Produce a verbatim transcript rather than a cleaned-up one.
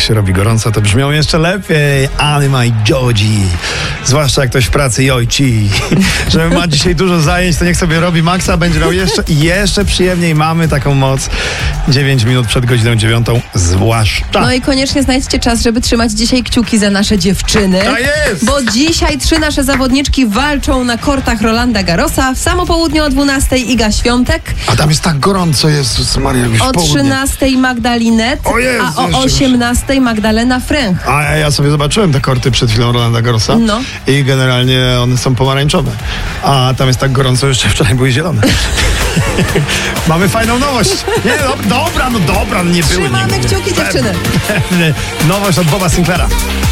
jak się robi gorąco, to brzmią jeszcze lepiej. Anima i Joji. Zwłaszcza jak ktoś w pracy jojci. Że ma dzisiaj dużo zajęć, to niech sobie robi maksa, będzie miał jeszcze i jeszcze przyjemniej. Mamy taką moc. dziewięć minut przed godziną dziewiątą, zwłaszcza. No i koniecznie znajdźcie czas, żeby trzymać dzisiaj kciuki za nasze dziewczyny. To jest! Bo dzisiaj trzy nasze zawodniczki walczą na kortach Rolanda Garrosa. W samo południe o dwunastej Iga Świątek. A tam jest tak gorąco, Jezus Maria, już O południe. trzynastej Magdalinet, O Jezu, a o jeszcze- osiemnastej Magdalena Fręch. A ja, ja sobie zobaczyłem te korty przed chwilą Rolanda Garrosa No. i generalnie one są pomarańczowe. A tam jest tak gorąco, jeszcze wczoraj były zielone. Mamy fajną nowość. Nie, no, dobra, no dobra, no nie były Trzymamy nigdy. kciuki, dziewczyny. Nowość od Boba Sinclaira.